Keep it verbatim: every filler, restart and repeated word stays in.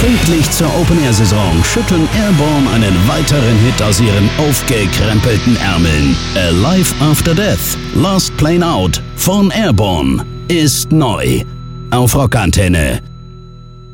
Pünktlich zur Open-Air-Saison schütteln Airborne einen weiteren Hit aus ihren aufgekrempelten Ärmeln. Alive After Death, Last Plane Out von Airborne ist neu auf Rockantenne.